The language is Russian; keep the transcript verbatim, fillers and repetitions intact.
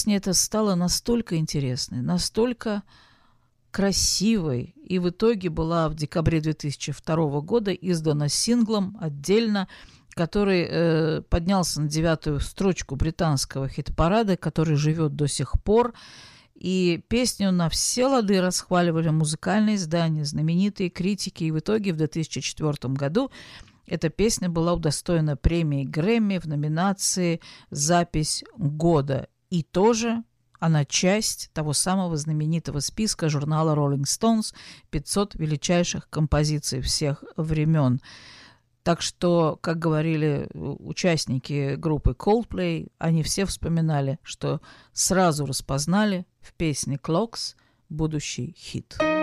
песня эта стала настолько интересной, настолько красивой, и в итоге была в декабре две тысячи второго года издана синглом отдельно, который э, поднялся на девятую строчку британского хит-парада, который живет до сих пор. И песню на все лады расхваливали музыкальные издания, знаменитые критики. И в итоге в две тысячи четвёртом году эта песня была удостоена премии Грэмми в номинации «Запись года». И тоже она часть того самого знаменитого списка журнала Rolling Stones пятьсот величайших композиций всех времен. Так что, как говорили участники группы Coldplay, они все вспоминали, что сразу распознали в песне Clocks будущий хит.